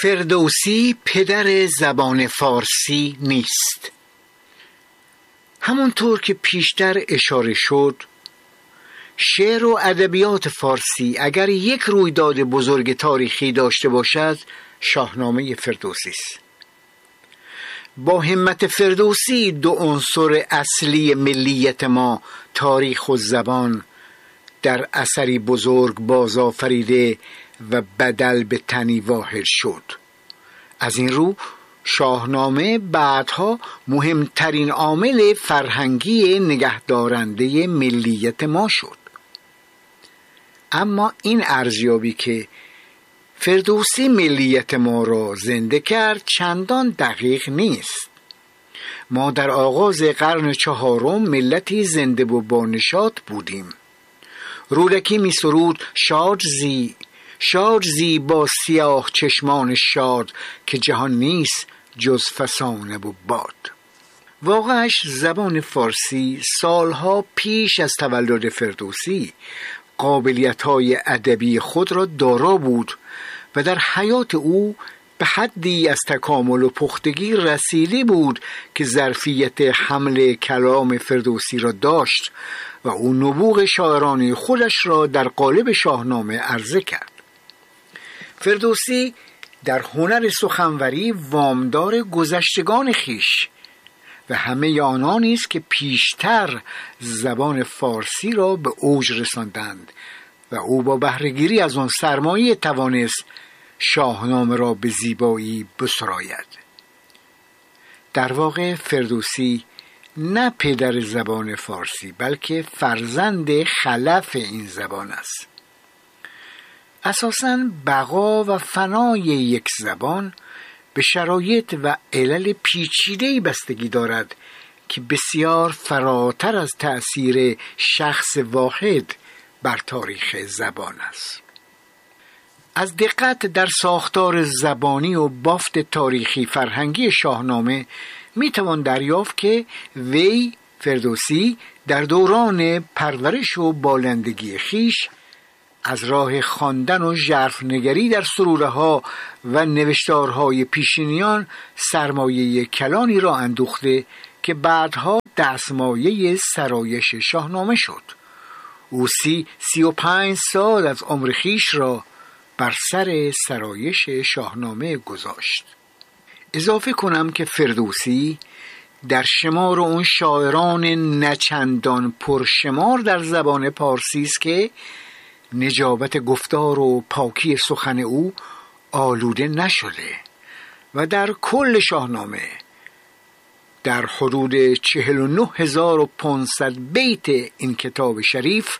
فردوسی پدر زبان فارسی نیست. همونطور که پیشتر اشاره شد، شعر و ادبیات فارسی اگر یک رویداد بزرگ تاریخی داشته باشد، شاهنامه فردوسی است. با همت فردوسی دو عنصر اصلی ملیت ما، تاریخ و زبان، در اثری بزرگ بازآفریده و بدل به تنی واحد شد. از این رو شاهنامه بعدها مهمترین عامل فرهنگی نگهدارنده ملیت ما شد. اما این ارزیابی که فردوسی ملیت ما را زنده کرد چندان دقیق نیست. ما در آغاز قرن 4 ملتی زنده و بانشاط بودیم. رودکی می سرود شاد زی با سیاه چشمان شاد، که جهان نیست جز فسانه و باد. واقعش زبان فارسی سالها پیش از تولد فردوسی قابلیت‌های ادبی خود را دارا بود و در حیات او به حدی از تکامل و پختگی رسیده بود که ظرفیت حمل کلام فردوسی را داشت و او نبوغ شاعرانه خودش را در قالب شاهنامه عرضه کرد. فردوسی در هنر سخنوری وامدار گذشتگان خویش و همه آنانی است که پیشتر زبان فارسی را به اوج رساندند و او با بهره‌گیری از آن سرمایه توانست شاهنامه را به زیبایی بسراید. در واقع فردوسی نه پدر زبان فارسی بلکه فرزند خلف این زبان است. اساساً بقا و فنای یک زبان به شرایط و علل پیچیده‌ای بستگی دارد که بسیار فراتر از تأثیر شخص واحد بر تاریخ زبان است. از دقت در ساختار زبانی و بافت تاریخی فرهنگی شاهنامه میتوان دریافت که فردوسی در دوران پرورش و بالندگی خویش از راه خواندن و ژرف‌نگری در سروره‌ها و نوشتارهای پیشینیان سرمایه کلانی را اندوخته که بعدها دستمایه سرایش شاهنامه شد. او 35 سال از عمر خویش را بر سر سرایش شاهنامه گذاشت. اضافه کنم که فردوسی در شمار اون شاعران نچندان پرشمار در زبان پارسی است که نجابت گفتار و پاکی سخن او آلوده نشده و در کل شاهنامه در حدود 49500 بیت این کتاب شریف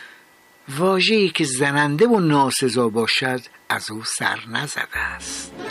واژه‌ای که زننده و ناسزا باشد از او سر نزده است.